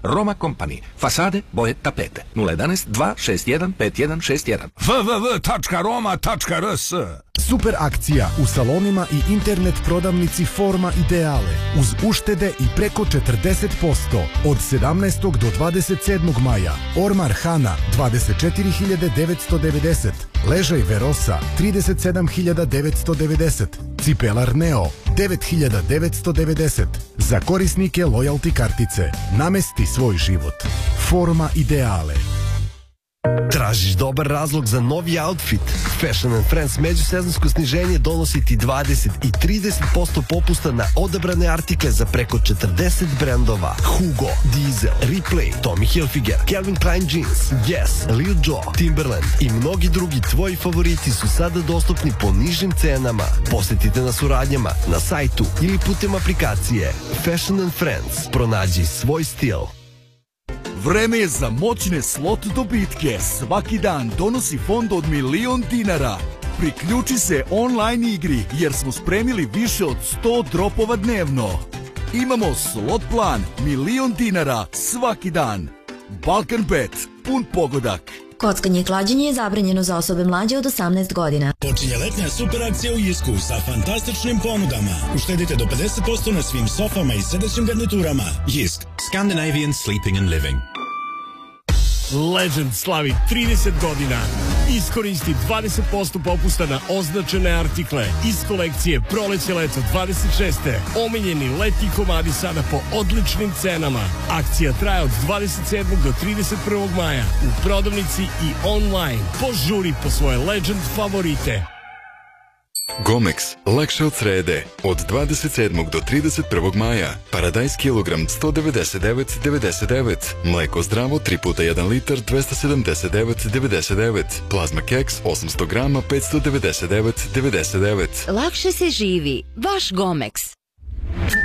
Roma Company. Fasade, boje, tapete. 011 261 5161. www.roma.rs. Super akcija u salonima i internet prodavnici Forma Ideale uz uštede i preko 40% od 17. do 27. maja. Ormar Hana 24.990, ležaj Verosa 37.990, cipelar Neo 9.990. Za korisnike lojalty kartice. Namesti svoj život. Forma Ideale. Tražiš dobar razlog za novi outfit? Fashion and Friends međusezonsko sniženje donosi ti 20 i 30% popusta na odabrane artikle za preko 40 brendova. Hugo, Diesel, Replay, Tommy Hilfiger, Calvin Klein Jeans, Guess, Lil Jon, Timberland i mnogi drugi tvoji favoriti su sada dostupni po nižim cenama. Posetite nas u radnjama, na sajtu ili putem aplikacije. Fashion and Friends. Pronađi svoj stil. Vreme je za moćne slot dobitke. Svaki dan donosi fond od $1.000.000. Priključi se online igri jer smo spremili više od 100 dropova dnevno. Imamo slot plan $1.000.000 svaki dan. Balkan Bet, pun pogodak. Kockanje i klađenje je zabranjeno za osobe mlađe od 18 godina. Počinje letnja super akcija u Jisku sa fantastičnim ponudama. Uštedite do 50% na svim sofama i sedećim garniturama. Jisk, Scandinavian Sleeping and Living. Legend slavi 30 godina. Iskoristi 20% popusta na označene artikle iz kolekcije Proleće leto 26. Omiljeni letnji komadi sada po odličnim cenama. Akcija traje od 27. do 31. maja u prodavnici i online. Požuri po svoje Legend favorite. Gomex, lakše od srede. Od 27. do 31. maja. Paradajz kilogram 199,99. Mleko zdravo 3 puta 1 litar 279,99. Plazma keks 800 grama 599,99. Lakše se živi. Vaš Gomex.